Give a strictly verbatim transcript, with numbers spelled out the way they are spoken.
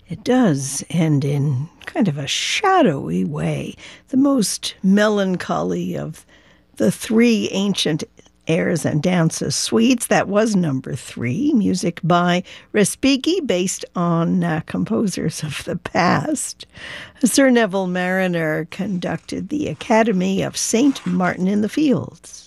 It does end in kind of a shadowy way, the most melancholy of the three ancient airs and dances suites. That was number three, music by Respighi, based on uh, composers of the past. Sir Neville Marriner conducted the Academy of Saint Martin in the Fields.